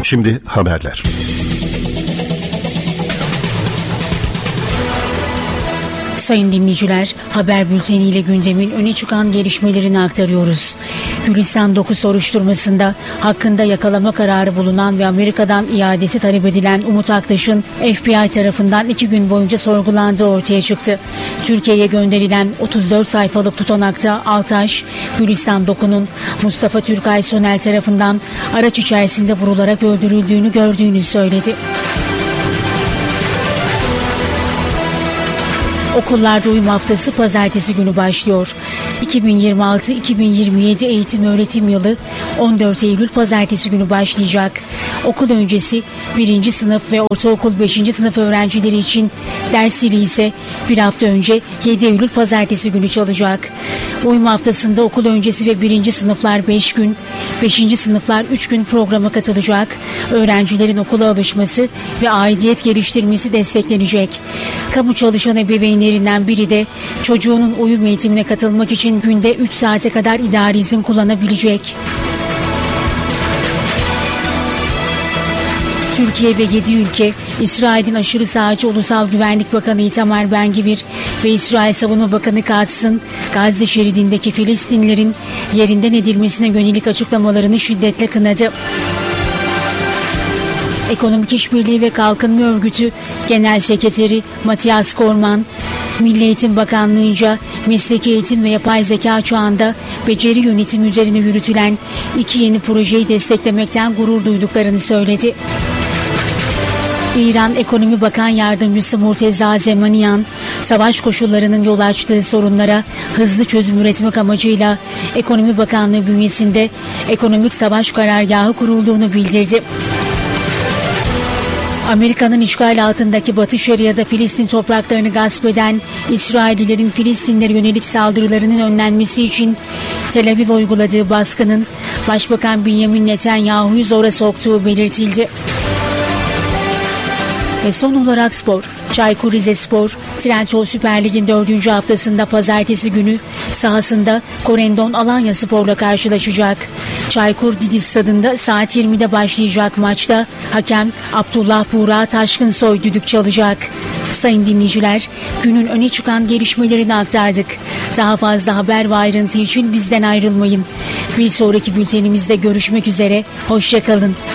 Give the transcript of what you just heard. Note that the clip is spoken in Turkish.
Şimdi haberler. Sayın dinleyiciler, haber bülteniyle gündemin öne çıkan gelişmelerini aktarıyoruz. Gülistan 9 soruşturmasında hakkında yakalama kararı bulunan ve Amerika'dan iadesi talep edilen Umut Aktaş'ın FBI tarafından 2 gün boyunca sorgulandığı ortaya çıktı. Türkiye'ye gönderilen 34 sayfalık tutanakta Altaş, Gülistan 9'un Mustafa Türkay Sonel tarafından araç içerisinde vurularak öldürüldüğünü gördüğünü söyledi. Okullarda uyum haftası pazartesi günü başlıyor. 2026-2027 eğitim öğretim yılı 14 Eylül pazartesi günü başlayacak. Okul öncesi 1. sınıf ve ortaokul 5. sınıf öğrencileri için ders zili ise bir hafta önce 7 Eylül pazartesi günü çalacak. Uyum haftasında okul öncesi ve 1. sınıflar 5 gün, 5. sınıflar 3 gün programa katılacak. Öğrencilerin okula alışması ve aidiyet geliştirmesi desteklenecek. Kamu çalışan ebeveynlerinden biri de çocuğunun uyum eğitimine katılmak için günde 3 saate kadar idari izin kullanabilecek. Türkiye ve 7 ülke, İsrail'in aşırı sağcı Ulusal Güvenlik Bakanı Itamar Ben-Gvir ve İsrail Savunma Bakanı Katz'ın Gazze şeridindeki Filistinlilerin yerinden edilmesine yönelik açıklamalarını şiddetle kınadı. Ekonomik İşbirliği ve Kalkınma Örgütü Genel Sekreteri Matthias Kormann, Milli Eğitim Bakanlığı'nca mesleki eğitim ve yapay zeka çağında beceri yönetimi üzerine yürütülen 2 yeni projeyi desteklemekten gurur duyduklarını söyledi. İran Ekonomi Bakan Yardımcısı Murteza Zemanian, savaş koşullarının yol açtığı sorunlara hızlı çözüm üretmek amacıyla Ekonomi Bakanlığı bünyesinde Ekonomik Savaş Karargahı kurulduğunu bildirdi. Amerika'nın işgal altındaki Batı Şeria'da Filistin topraklarını gasp eden İsraillilerin Filistinlere yönelik saldırılarının önlenmesi için Tel Aviv uyguladığı baskının Başbakan Benjamin Netanyahu'yu zora soktuğu belirtildi. Ve son olarak spor. Çaykur Rizespor, Trendyol Süper Lig'in 4. haftasında pazartesi günü sahasında Korendon Alanyaspor'la karşılaşacak. Çaykur Didi Stadı'nda saat 20'de başlayacak maçta hakem Abdullah Buğra Taşkınsoy düdük çalacak. Sayın dinleyiciler, günün öne çıkan gelişmelerini aktardık. Daha fazla haber ve ayrıntı için bizden ayrılmayın. Bir sonraki bültenimizde görüşmek üzere, hoşça kalın.